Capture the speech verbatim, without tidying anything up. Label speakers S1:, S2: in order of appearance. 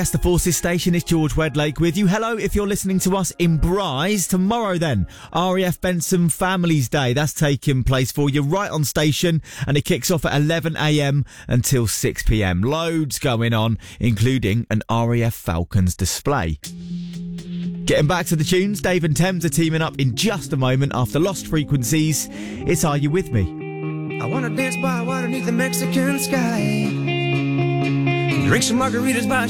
S1: That's the Forces Station. It's George Wedlake with you. Hello, if you're listening to us in Bryce. Tomorrow then, R A F Benson Families Day. That's taking place for you right on station, and it kicks off at eleven a m until six p m. Loads going on, including an R A F Falcons display. Getting back to the tunes, Dave and Thames are teaming up in just a moment after Lost Frequencies. It's Are You With Me?
S2: I wanna dance by water beneath the Mexican sky, drink some margaritas by